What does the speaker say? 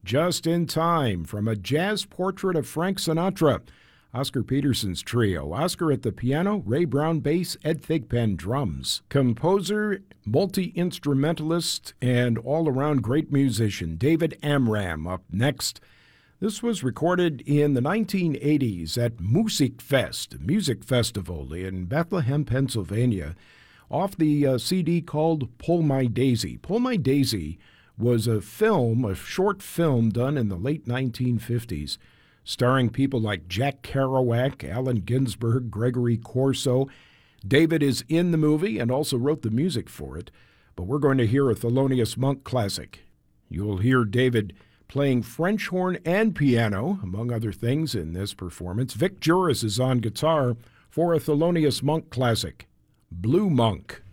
Just in Time from a jazz portrait of Frank Sinatra. Oscar Peterson's trio. Oscar at the piano, Ray Brown bass, Ed Thigpen drums. Composer, multi-instrumentalist, and all-around great musician, David Amram up next. This was recorded in the 1980s at Musikfest, a music festival in Bethlehem, Pennsylvania, off the CD called Pull My Daisy. Pull My Daisy was a short film done in the late 1950s, starring people like Jack Kerouac, Allen Ginsberg, Gregory Corso. David is in the movie and also wrote the music for it, but we're going to hear a Thelonious Monk classic. You'll hear David playing French horn and piano, among other things, in this performance. Vic Juris is on guitar for a Thelonious Monk classic, Blue Monk.